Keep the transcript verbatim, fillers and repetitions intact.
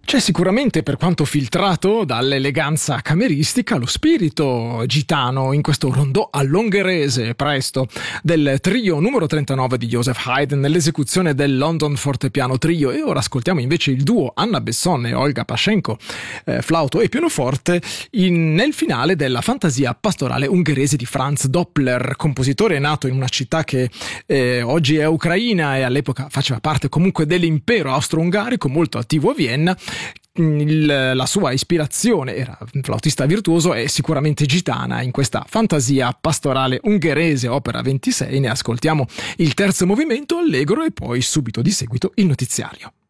C'è sicuramente, per quanto filtrato dall'eleganza cameristica, lo spirito gitano in questo rondò all'ungherese, presto, del trio numero trentanove di Joseph Haydn nell'esecuzione del London Fortepiano Trio. E ora ascoltiamo invece il duo Anna Besson e Olga Pascenko, eh, flauto e pianoforte, in, nel finale della fantasia pastorale ungherese di Franz Doppler, compositore nato in una città che eh, oggi è Ucraina e all'epoca faceva parte comunque dell'impero austro-ungarico, molto attivo a Vienna. Il, la sua ispirazione, era un flautista virtuoso, è sicuramente gitana. In questa fantasia pastorale ungherese, opera ventisei, ne ascoltiamo il terzo movimento allegro e poi subito di seguito il notiziario.